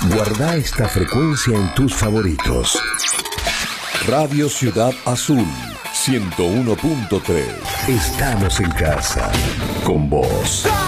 Guarda esta frecuencia en tus favoritos. Radio Ciudad Azul 101.3. Estamos en casa con vos.